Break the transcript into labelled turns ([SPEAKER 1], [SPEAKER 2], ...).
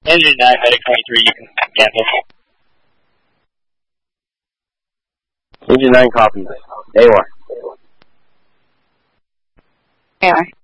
[SPEAKER 1] Engine 9, medic 23, you can cancel.
[SPEAKER 2] Engine 9 copies. AOR.
[SPEAKER 3] AOR.